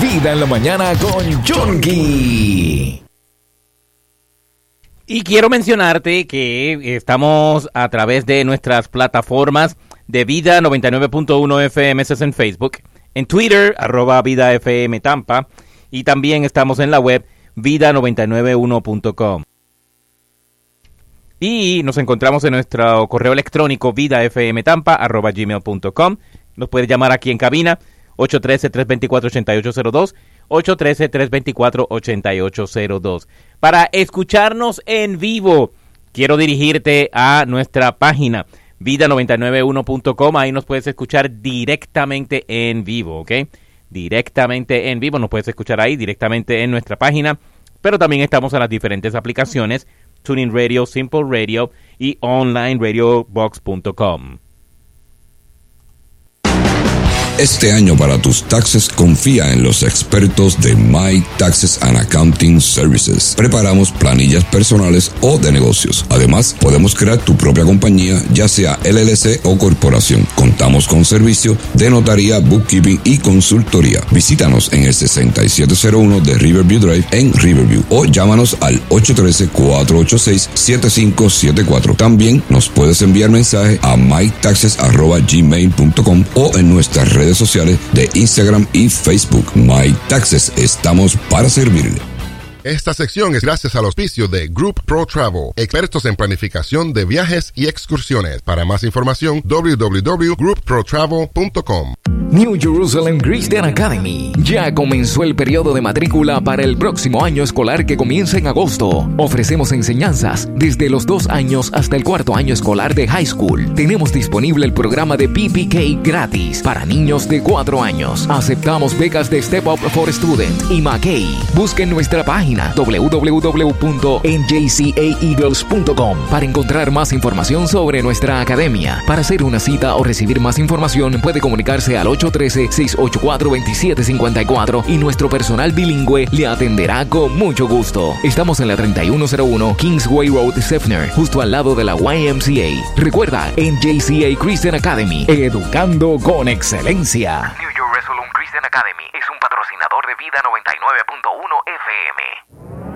Vida en la Mañana con Yonki. Y quiero mencionarte que estamos a través de nuestras plataformas de Vida 99.1 FM en Facebook, en Twitter, @VidaFM Tampa, y también estamos en la web vida991.com. Y nos encontramos en nuestro correo electrónico vidafmtampa@gmail.com. Nos puedes llamar aquí en cabina 813-324-8802, 813-324-8802. Para escucharnos en vivo, quiero dirigirte a nuestra página vida991.com. Ahí nos puedes escuchar directamente en vivo, ¿ok? Directamente en vivo, nos puedes escuchar ahí directamente en nuestra página, pero también estamos en las diferentes aplicaciones TuneIn Radio, Simple Radio y OnlineRadioBox.com. Este año para tus taxes confía en los expertos de My Taxes and Accounting Services. Preparamos planillas personales o de negocios. Además, podemos crear tu propia compañía, ya sea LLC o corporación. Contamos con servicios de notaría, bookkeeping y consultoría. Visítanos en el 6701 de Riverview Drive en Riverview o llámanos al 813-486-7574. También nos puedes enviar mensaje a mytaxes@gmail.com o en nuestras redes sociales de Instagram y Facebook. My Taxes, estamos para servirle. Esta sección es gracias al auspicio de Group Pro Travel, expertos en planificación de viajes y excursiones. Para más información, www.groupprotravel.com. New Jerusalem Christian Academy. Ya comenzó el periodo de matrícula para el próximo año escolar que comienza en agosto. Ofrecemos enseñanzas desde los 2 años hasta el 4º año escolar de high school. Tenemos disponible el programa de PPK gratis para niños de 4 años. Aceptamos becas de Step Up for Student y McKay. Busquen nuestra página www.njcaeagles.com para encontrar más información sobre nuestra academia. Para hacer una cita o recibir más información, puede comunicarse al 813-684-2754 y nuestro personal bilingüe le atenderá con mucho gusto. Estamos en la 3101 Kingsway Road, Seffner, justo al lado de la YMCA. Recuerda, NJCA Christian Academy, educando con excelencia. New Jerusalem Christian Academy es un patrocinador de Vida 99.1 FM.